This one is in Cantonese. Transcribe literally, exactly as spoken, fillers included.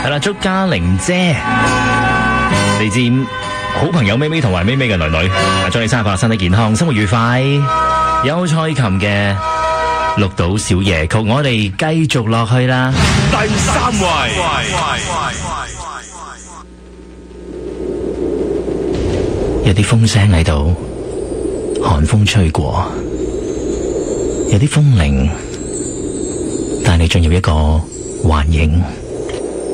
係啦，祝嘉玲姐嚟自好朋友咪咪同埋咪咪嘅女女，祝你生日快樂，身體健康，生活愉快。有蔡琴嘅綠島小夜曲，我哋繼續落去啦。 第三位， 有啲風聲喺度，寒風吹過，有啲風鈴帶你進入一個幻影。